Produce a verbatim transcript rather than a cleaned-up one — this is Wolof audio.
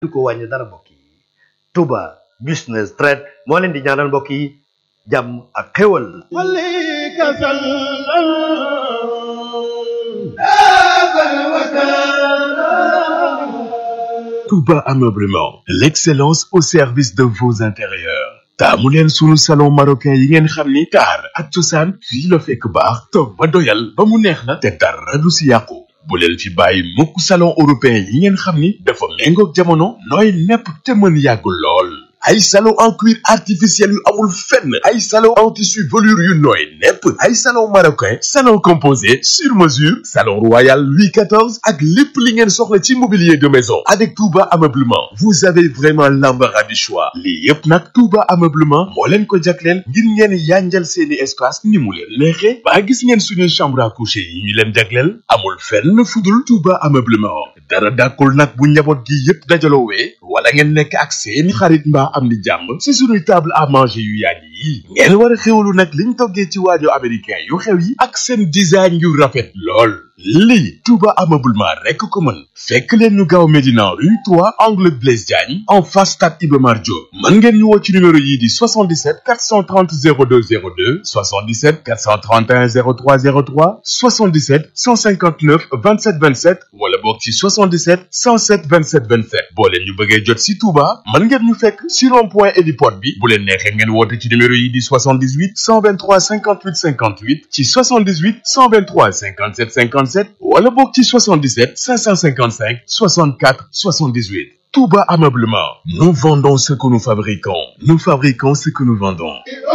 du ko wàññi dara mbokk yi Touba Business Trade moo leen di ñaanal mbokk yi jàmm ak xéwal Touba Ameublement, l'excellence au service de vos intérieurs. taamu leen sunu salon marocain yi ngeen xam ni taar ak cosaan fii la fekk baax toog ba doyal ba mu neex la te dara du si yàqu bu leen fi bàyyi mukk salon européen yi ngeen xam ni dafa méngoog jamono nooy nepp te mën yàgg lool ay salon en cuir artificiel yu amul fenn ay salon en tissu velours yu nooy nepp ay salon marocain salon composé sur mesure salon royal Louis quatorze ak lépp li ngeen soxla ci mobilier de maison avec Touba Ameublement vous avez vraiment l'embarras du choix lii yépp nag Touba Ameublement moo leen ko jagleel ngir ngeen yanjal seeni espace ni mu leen neexee ba gis ngeen suñu chambre à coucher yi ñu leen jagleel amul fenn fudul Touba Ameublement dara dàkkul nag bu njaboot gi yépp dajaloowee wala ngeen nekk ak seeni xarit mbaa am di jàmm ci suñuy table à manger yu yàgg yi ngeen war a xewlu nag liñ toggee ci waajo américain yu xew yi ak seen design yu rafet lool lii Touba Ameublement rekk ko mën fekk leen ñu gaaw Médina rue trois angle Blaise Diagne en face stade Iba Mar Diop mën ngeen ñu woo ci numéro yii di soixante-dix-sept quatre cent trente zéro deux zéro deux soixante-dix-sept quatre cent trente et un zéro trois zéro trois soixante-dix-sept cent cinquante-neuf vingt-sept vingt-sept wala boog ci soixante-dix-sept cent sept vingt-sept vingt-sept boo leen ñu bëggee jot ci Touba mën ngeen ñu fekk ci rond-point héliport bi bu leen neexee ngeen woote ci numéro yii di soixante-dix-huit cent vingt-trois cinquante-huit cinquante-huit ci soixante-dix-huit cent vingt-trois cinquante-sept cinquante-sept wala bokk ci soixante-dix-sept cinq cent cinquante-cinq soixante-quatre soixante-dix-huit Touba Ameublement nous vendons ce que nous fabriquons nous fabriquons ce que nous vendons